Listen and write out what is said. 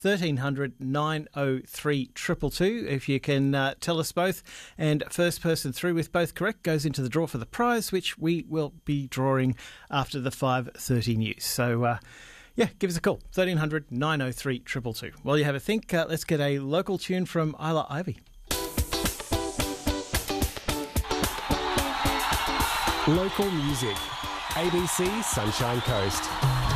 1300 903 222 if you can tell us both. And first person through with both correct goes into the draw for the prize, which we will be drawing after the 5:30 news. So, give us a call, 1300 903 222. While you have a think, let's get a local tune from Isla Ivy. Local music. ABC Sunshine Coast.